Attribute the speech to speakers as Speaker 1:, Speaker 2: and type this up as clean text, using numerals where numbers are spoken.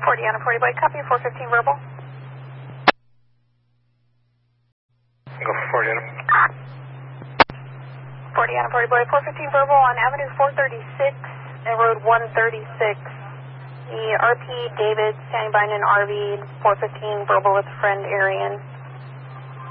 Speaker 1: 40 on a 40 boy, copy, 415 verbal.
Speaker 2: Go for 40 on
Speaker 1: 40 on a 40 boy, 415 verbal on Avenue 436 and Road 136. The RP David standing by in an RV, 415 verbal with friend Arian.